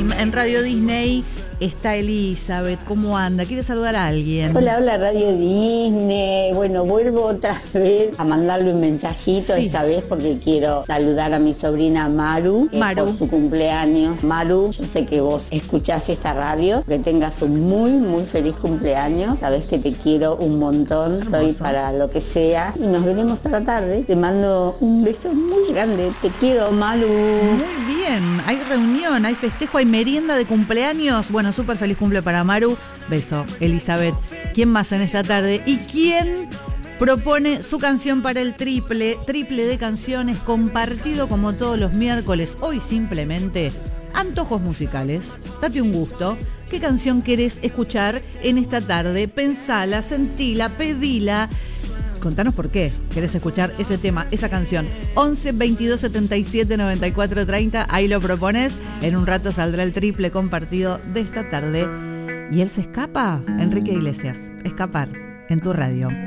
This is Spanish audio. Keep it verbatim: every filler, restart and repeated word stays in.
En Radio Disney está Elizabeth. ¿Cómo anda? ¿Quiere saludar a alguien? Hola, hola Radio Disney. Bueno, vuelvo otra vez a mandarle un mensajito, sí. Esta vez porque quiero saludar a mi sobrina Maru, Maru. por su cumpleaños. Maru, yo sé que vos escuchás esta radio, que tengas un muy, muy feliz cumpleaños. Sabés que te quiero un montón, estoy para lo que sea. Y nos veremos a la tarde. Te mando un beso muy grande. Te quiero, Maru. Muy bien, hay reunión, hay festejo, hay merienda de cumpleaños. Bueno, súper feliz cumple para Maru. Beso, Elizabeth. ¿Quién más en esta tarde? ¿Y quién propone su canción para el triple? Triple de canciones compartido como todos los miércoles. Hoy simplemente antojos musicales. Date un gusto. ¿Qué canción querés escuchar en esta tarde? Pensala, sentila, pedila. Contanos por qué querés escuchar ese tema, esa canción. once, veintidós, setenta y siete, noventa y cuatro, treinta. Ahí lo propones. En un rato saldrá el triple compartido de esta tarde. Y él se escapa. Enrique Iglesias. Escapar en tu radio.